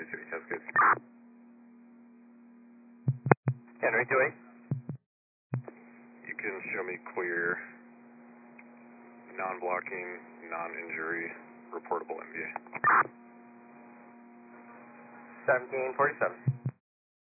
Henry 2, Cascade. Henry 2-8. You can show me clear, non-blocking, non-injury, reportable MVA. 1747.